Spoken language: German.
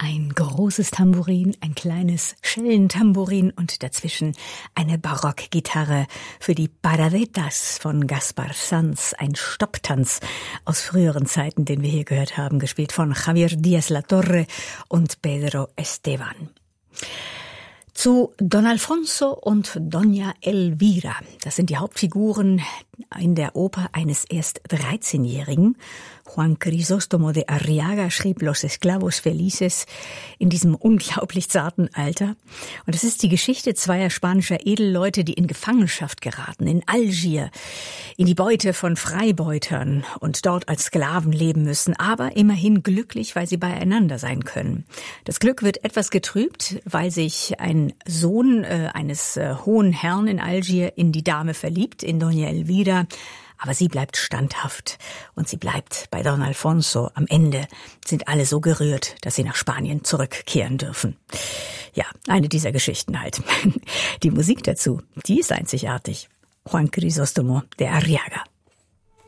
Ein großes Tambourin, ein kleines Schellentambourin und dazwischen eine Barockgitarre für die Paradetas von Gaspar Sanz, ein Stopptanz aus früheren Zeiten, den wir hier gehört haben, gespielt von Javier Díaz-La-Torre und Pedro Esteban. Zu Don Alfonso und Doña Elvira. Das sind die Hauptfiguren in der Oper eines erst 13-Jährigen. Juan Crisóstomo de Arriaga schrieb Los Esclavos Felices in diesem unglaublich zarten Alter. Und es ist die Geschichte zweier spanischer Edelleute, die in Gefangenschaft geraten, in Algier, in die Beute von Freibeutern und dort als Sklaven leben müssen, aber immerhin glücklich, weil sie beieinander sein können. Das Glück wird etwas getrübt, weil sich ein Sohn eines hohen Herrn in Algier in die Dame verliebt, in Doña Elvira. Aber sie bleibt standhaft und sie bleibt bei Don Alfonso. Am Ende sind alle so gerührt, dass sie nach Spanien zurückkehren dürfen. Ja, eine dieser Geschichten halt. Die Musik dazu, die ist einzigartig. Juan Crisóstomo de Arriaga.